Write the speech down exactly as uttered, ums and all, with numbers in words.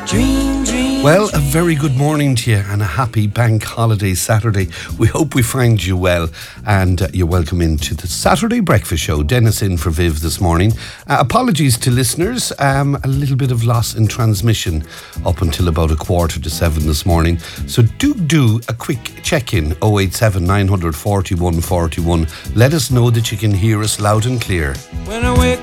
Dream, dream. Well, a very good morning to you and a happy bank holiday Saturday. We hope we find you well and uh, you're welcome into the Saturday Breakfast Show. Dennis in for Viv this morning. Uh, apologies to listeners, um, a little bit of loss in transmission up until about a quarter to seven this morning. So do do a quick check-in, oh eight seven nine four one four one. Let us know that you can hear us loud and clear. When I wake